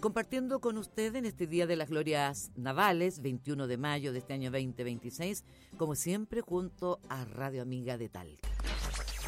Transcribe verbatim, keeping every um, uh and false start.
compartiendo con usted en este Día de las Glorias Navales, veintiuno de mayo de este año veinte veintiséis, como siempre junto a Radio Amiga de Talca.